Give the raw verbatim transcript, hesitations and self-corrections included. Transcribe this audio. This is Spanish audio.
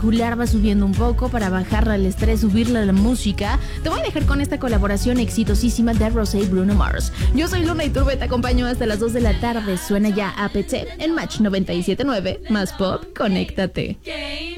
auricular va subiendo un poco para bajarle el estrés, subirle la música. Te voy a dejar con esta colaboración exitosísima de Rosé y Bruno Mars. Yo soy Luna Iturbe, te acompaño hasta las dos de la tarde. Suena ya A P T en Match noventa y siete punto nueve. Más pop, conéctate.